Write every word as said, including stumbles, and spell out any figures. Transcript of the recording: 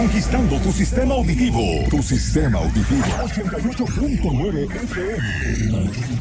conquistando tu sistema auditivo. Tu sistema auditivo. ochenta y ocho punto nueve F M.